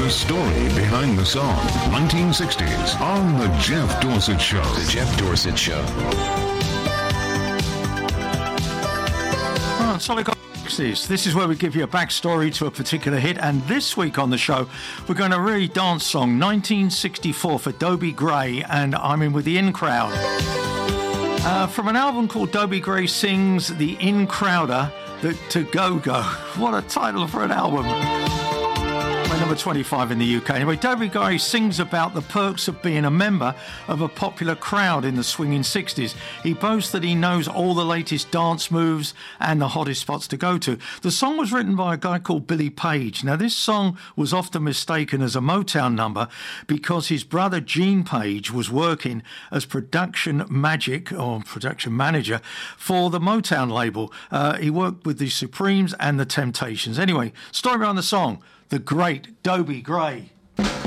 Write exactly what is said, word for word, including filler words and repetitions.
The story behind the song, nineteen sixties, on The Jeff Dorsett Show. The Jeff Dorsett Show. Oh, Solid sixties. This is where we give you a backstory to a particular hit, and this week on the show, we're going to really dance song nineteen sixty-four for Dobie Gray, and I'm in with the In Crowd. Uh, from an album called Dobie Gray Sings the In Crowder, the To Go Go. What a title for an album. We're number twenty-five in the U K. Anyway, Dobie Gray sings about the perks of being a member of a popular crowd in the swinging sixties. He boasts that he knows all the latest dance moves and the hottest spots to go to. The song was written by a guy called Billy Page. Now, this song was often mistaken as a Motown number because his brother Gene Page was working as production magic or production manager for the Motown label. Uh, he worked with the Supremes and the Temptations. Anyway, story behind the song. The great Dobie Gray.